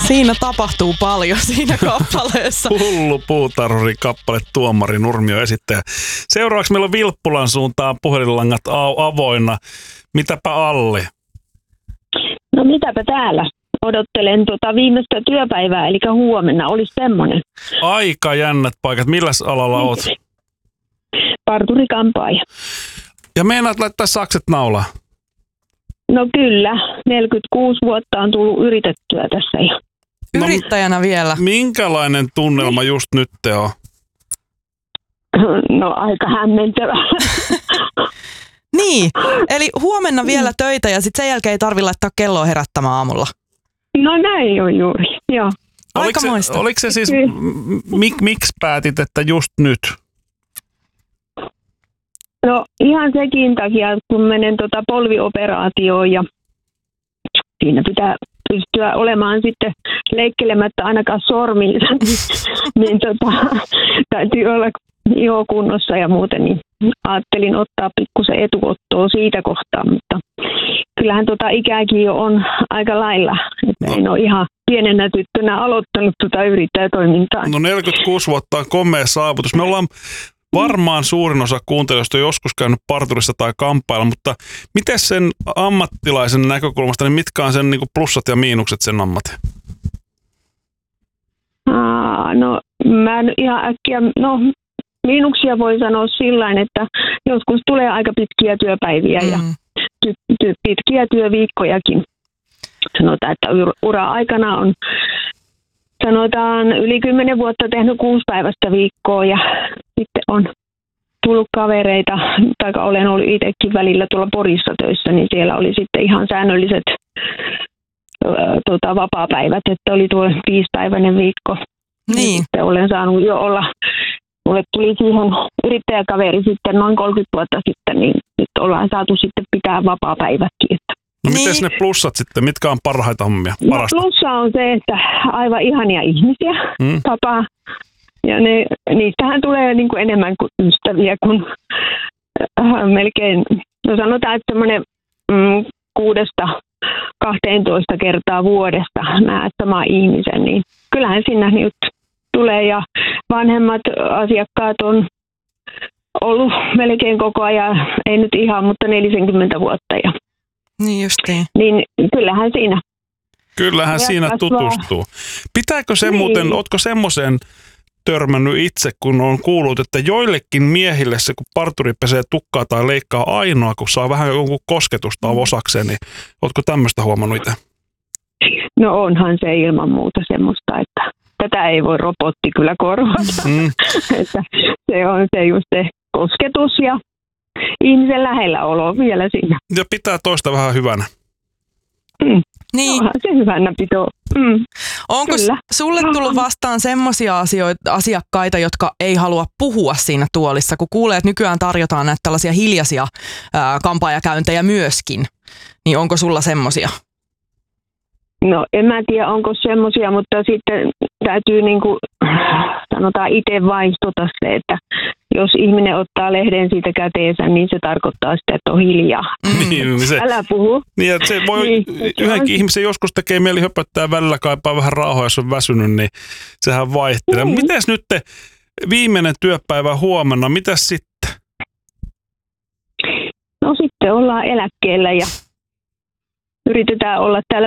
Siinä tapahtuu paljon siinä kappaleessa. Hullu puutarhuri kappale Tuomari Nurmio esittäjä. Seuraavaksi meillä on Vilppulan suuntaan puhelinlangat avoinna. Mitäpä Alli? No mitäpä täällä? Odottelen viimeistä työpäivää, eli huomenna olisi semmoinen. Aika jännät paikat. Milläs alalla oot? Parturi-kampaaja. Ja meinaat laittaa sakset naulaan? No kyllä, 46 vuotta on tullut yritettyä tässä jo. Yrittäjänä vielä. Minkälainen tunnelma just nyt te on? No aika hämmentävä. Niin, eli huomenna vielä töitä ja sitten sen jälkeen ei tarvitse laittaa kelloa herättämään aamulla. No näin on juuri, joo. Aikamoista. Oliko se siis, miksi päätit, että just nyt? No ihan sekin takia, kun menen polvioperaatioon ja siinä pitää pystyä olemaan sitten leikkelemättä ainakaan sormilla, niin täytyy olla ihokunnossa ja muuten, niin ajattelin ottaa pikkusen etuottoa siitä kohtaa, mutta kyllähän ikääkin jo on aika lailla, että en ole ihan pienenä tyttönä aloittanut yrittäjätoimintaa. No 46 vuotta on komea saavutus. Me ollaan varmaan suurin osa kuuntelijoista on joskus käynyt parturissa tai kampailla, mutta miten sen ammattilaisen näkökulmasta, niin mitkä on sen niin kuin plussat ja miinukset sen ammatin? No mä en ihan äkkiä, miinuksia voi sanoa sillain, että joskus tulee aika pitkiä työpäiviä ja pitkiä työviikkojakin. Sanotaan, että ura-aikana on sanotaan yli 10 vuotta tehnyt 6-päiväistä viikkoa ja sitten on tullut kavereita, tai olen ollut itsekin välillä tuolla Porissa töissä, niin siellä oli sitten ihan säännölliset vapaapäivät, että oli tuo 5-päiväinen viikko. Niin. Sitten olen saanut jo olla, mulle tuli siihen yrittäjäkaveri sitten noin 30 vuotta sitten, niin nyt ollaan saatu sitten pitää vapaapäivätkin. No mites ne plussat sitten? Mitkä on parhaita hommia? Parasta? No plussa on se, että aivan ihania ihmisiä tapaa. Ja niistähän tulee niin kuin enemmän kuin ystäviä kuin melkein, no sanotaan, että semmoinen 6-12 kertaa vuodesta näet sama ihmisen, niin kyllähän sinne nyt tulee ja vanhemmat asiakkaat on ollut melkein koko ajan, ei nyt ihan, mutta 40 vuotta ja niin justiin. Niin kyllähän siinä. Kyllähän siinä tutustuu. Pitääkö se muuten, ootko semmoisen törmännyt itse, kun on kuullut, että joillekin miehille se, kun parturi pesee tukkaa tai leikkaa ainoa, kun saa vähän jonkun kosketusta osakseen, niin ootko tämmöistä huomannut itse? No onhan se ilman muuta semmoista, että tätä ei voi robotti kyllä korvata. Että se on se just se kosketus ja ihmisen lähellä olo vielä siinä. Ja pitää toista vähän hyvänä. Niin. Onhan se hyvänä pitoo. Onko sulle tullut vastaan semmoisia asiakkaita, jotka ei halua puhua siinä tuolissa, kun kuulee, että nykyään tarjotaan näitä tällaisia hiljaisia kampaajakäyntejä myöskin, niin onko sulla semmoisia? No en mä tiedä, onko semmoisia, mutta sitten täytyy sanotaan itse vaistota se, että jos ihminen ottaa lehden siitä käteensä, niin se tarkoittaa sitä, että on hiljaa. Älä puhu. Niin, että se voi yhdenkin ihmisen joskus tekee mieli höpöttää välillä, kaipaa vähän rauhaa, jos on väsynyt, niin sehän vaihtelee. Mites nyt viimeinen työpäivä huomenna, mitäs sitten? No sitten ollaan eläkkeellä ja yritetään olla täällä